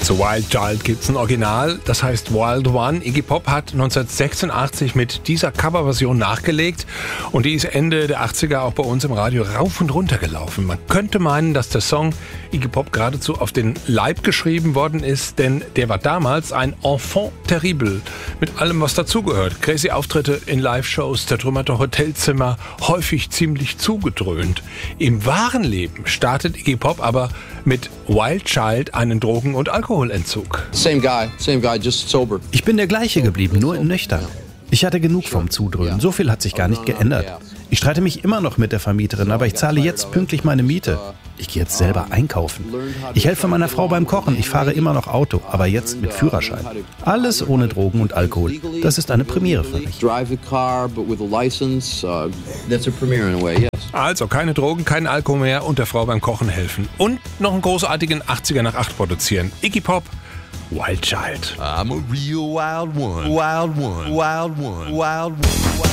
Zu Wild Child gibt's ein Original, das heißt Wild One. Iggy Pop hat 1986 mit dieser Coverversion nachgelegt und die ist Ende der 80er auch bei uns im Radio rauf und runter gelaufen. Man könnte meinen, dass der Song Iggy Pop geradezu auf den Leib geschrieben worden ist, denn der war damals ein Enfant terrible mit allem, was dazugehört. Crazy Auftritte in Live-Shows, zertrümmerte Hotelzimmer, häufig ziemlich zugedröhnt. Im wahren Leben startet Iggy Pop aber mit Wild Child einen Drogen- und Alkoholentzug. Same guy, just sober. Ich bin der gleiche geblieben, nur nüchtern. Ich hatte genug vom Zudröhnen. So viel hat sich gar nicht geändert. Ich streite mich immer noch mit der Vermieterin, aber ich zahle jetzt pünktlich meine Miete. Ich gehe jetzt selber einkaufen. Ich helfe meiner Frau beim Kochen. Ich fahre immer noch Auto, aber jetzt mit Führerschein. Alles ohne Drogen und Alkohol. Das ist eine Premiere für mich. Also keine Drogen, kein Alkohol mehr und der Frau beim Kochen helfen. Und noch einen großartigen 80er nach 8 produzieren. Iggy Pop, Wild Child. I'm a real wild one. Wild one. Wild one. Wild one.